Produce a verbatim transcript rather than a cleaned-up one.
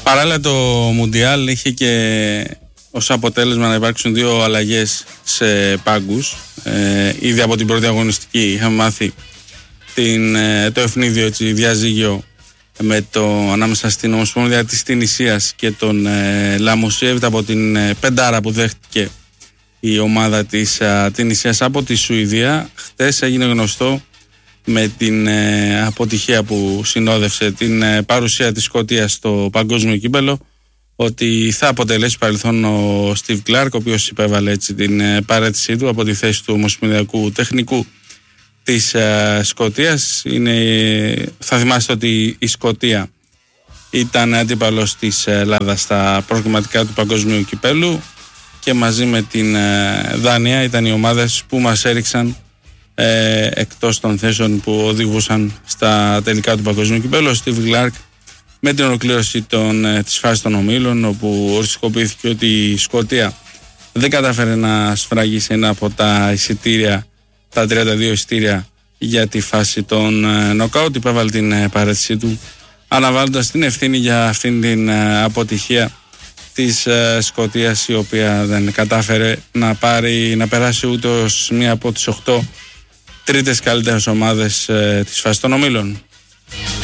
Παράλληλα το Μουντιάλ είχε και ως αποτέλεσμα να υπάρξουν δύο αλλαγές σε πάγκους. Ε, ήδη από την πρώτη αγωνιστική είχαμε μάθει την, το ευνίδιο έτσι, διαζύγιο με το, ανάμεσα στην Ομοσπονδία της Τινησίας και τον ε, Λαμουσίεβιτ από την ε, πεντάρα που δέχτηκε η ομάδα της ε, Τινησίας από τη Σουηδία. Χτες έγινε γνωστό με την ε, αποτυχία που συνόδευσε την ε, παρουσία της Σκωτίας στο παγκόσμιο κύπελλο ότι θα αποτελέσει παρελθόν ο Στιβ Κλάρκ, ο οποίος υπέβαλε έτσι την ε, παρέτησή του από τη θέση του Ομοσπονδιακού Τεχνικού της ε, Σκωτίας. Είναι, θα θυμάστε ότι η Σκωτία ήταν αντίπαλος της Ελλάδας στα προκριματικά του παγκοσμίου κυπέλου και μαζί με την ε, Δανία ήταν οι ομάδες που μας έριξαν ε, εκτός των θέσεων που οδηγούσαν στα τελικά του παγκοσμίου κυπέλου. Ο Στιβ Κλάρκ με την ολοκλήρωση των, ε, της φάσης των ομίλων, όπου οριστικοποιήθηκε ότι η Σκωτία δεν κατάφερε να σφραγίσει ένα από τα εισιτήρια, τα τριάντα δύο εισιτήρια για τη φάση των νοκάουτ, υπέβαλε την ε, παρέτησή του, αναβάλλοντας την ευθύνη για αυτήν την ε, αποτυχία της ε, Σκωτίας, η οποία δεν κατάφερε να, πάρει, να περάσει ούτε ως μία από τις οχτώ τρίτες καλύτερες ομάδες ε, της φάσης των ομίλων.